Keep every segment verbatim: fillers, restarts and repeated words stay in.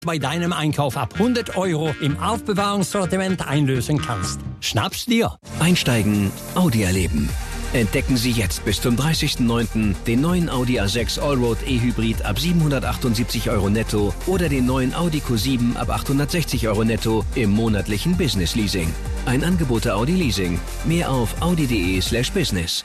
bei deinem Einkauf ab hundert Euro im Aufbewahrungssortiment einlösen kannst. Schnapp's dir! Einsteigen, Audi erleben. Entdecken Sie jetzt bis zum dreißigsten neunten den neuen Audi A sechs Allroad E-Hybrid ab siebenhundertachtundsiebzig Euro netto oder den neuen Audi Q sieben ab achthundertsechzig Euro netto im monatlichen Business Leasing. Ein Angebot der Audi Leasing. Mehr auf audi.de slash business.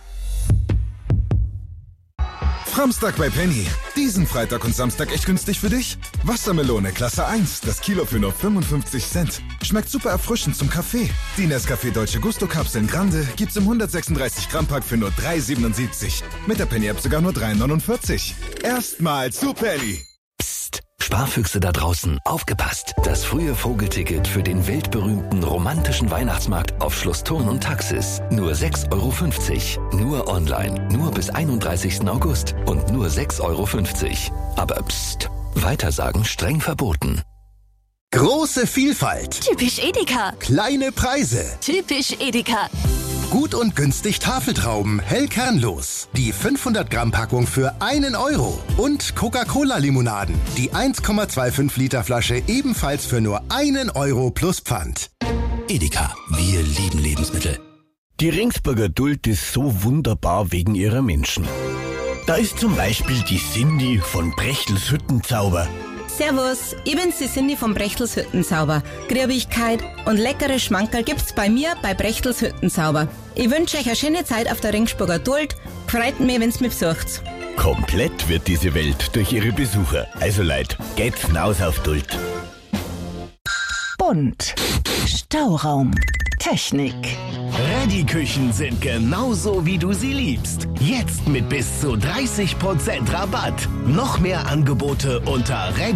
Framstag bei Penny. Diesen Freitag und Samstag echt günstig für dich? Wassermelone Klasse eins, das Kilo für nur fünfundfünfzig Cent. Schmeckt super erfrischend zum Kaffee. Die Nescafé Dolce Gusto Kapseln Grande gibt's im hundertsechsunddreißig Gramm Pack für nur drei siebenundsiebzig. Mit der Penny App sogar nur drei neunundvierzig. Erstmal zu Penny. Psst, Sparfüchse da draußen, aufgepasst. Das frühe Vogelticket für den weltberühmten romantischen Weihnachtsmarkt auf Schloss Thurn und Taxis. Nur sechs Euro fünfzig. Nur online. Nur bis einunddreißigsten August. Und nur sechs Euro fünfzig. Aber psst, Weitersagen streng verboten. Große Vielfalt. Typisch Edeka. Kleine Preise. Typisch Edeka. Gut und günstig Tafeltrauben, hell kernlos. Die fünfhundert Gramm Packung für einen Euro. Und Coca-Cola-Limonaden. Die eins Komma fünfundzwanzig Liter Flasche ebenfalls für nur einen Euro plus Pfand. Edeka, wir lieben Lebensmittel. Die Ringsburger Duld ist so wunderbar wegen ihrer Menschen. Da ist zum Beispiel die Cindy von Brechtels Hüttenzauber. Servus, ich bin's, die Cindy von Brechtels Hüttenzauber. Griebigkeit und leckere Schmankerl gibt's bei mir bei Brechtels Hüttenzauber. Ich wünsche euch eine schöne Zeit auf der Ringsburger Duld. Freut mich, wenn's mich besucht. Komplett wird diese Welt durch ihre Besucher. Also Leute, geht's hinaus auf Duld. Bunt. Stauraum. Technik. Ready-Küchen sind genauso, wie du sie liebst. Jetzt mit bis zu dreißig Prozent Rabatt. Noch mehr Angebote unter Ready.